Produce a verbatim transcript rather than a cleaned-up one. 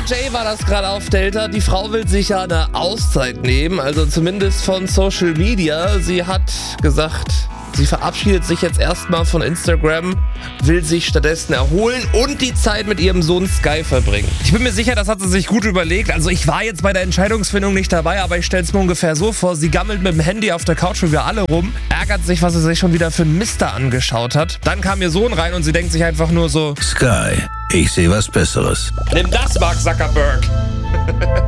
J war das gerade auf Delta. Die Frau will sich ja eine Auszeit nehmen, also zumindest von Social Media. Sie hat gesagt, sie verabschiedet sich jetzt erstmal von Instagram, will sich stattdessen erholen und die Zeit mit ihrem Sohn Sky verbringen. Ich bin mir sicher, das hat sie sich gut überlegt. Also ich war jetzt bei der Entscheidungsfindung nicht dabei, aber ich stelle es mir ungefähr so vor. Sie gammelt mit dem Handy auf der Couch wie wir alle rum, ärgert sich, was sie sich schon wieder für ein Mister angeschaut hat. Dann kam ihr Sohn rein und sie denkt sich einfach nur so: Sky, ich sehe was Besseres. Nimm das, Mark Zuckerberg.